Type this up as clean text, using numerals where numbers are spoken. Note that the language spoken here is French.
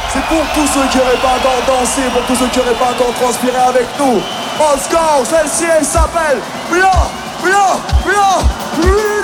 C'est pour tous ceux qui n'auraient pas encore dansé, pour tous ceux qui n'auraient pas encore transpiré avec nous. On score, celle-ci elle s'appelle Bia, Bia, Bia, Bia.